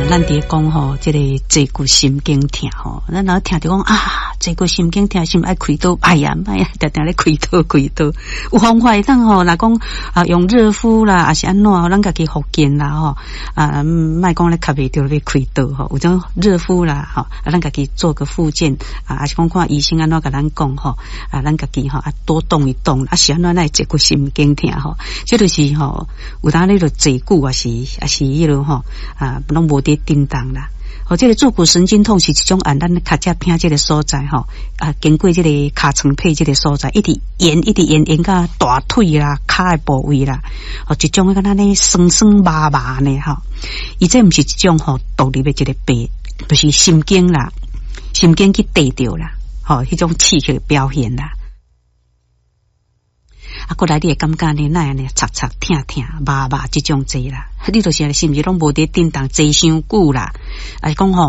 咱伫讲吼，这个坐骨神经痛吼，咱老听着讲啊，坐骨神经痛，是毋爱开刀？哎呀，定定咧开刀。有方法当吼，若讲啊用热敷啦，还是安怎吼，咱家己复健啦吼，莫讲咧卡袂着咧开刀吼，有种热敷啦吼，咱家己做个复健还是讲看医生安怎甲咱讲吼，咱家己吼多动一动，是安怎来坐骨神经痛吼，这就是吼，有当咧就坐久还是迄落吼拢无伫叮当啦。这个坐骨神经痛是一种咱脚趾偏这个所在吼，经过这个尻川配这个所在，一直延到大腿啦、脚的部位啦，一种敢若呢酸麻呢吼。伊这毋是一种独立的一个病，就是神经啦，神经去逮着啦，迄种刺激的表现啦。过来你会感觉呢，那样呢，擦痛麻这种济啦，你就是是毋是拢无伫叮当坐伤久啦？讲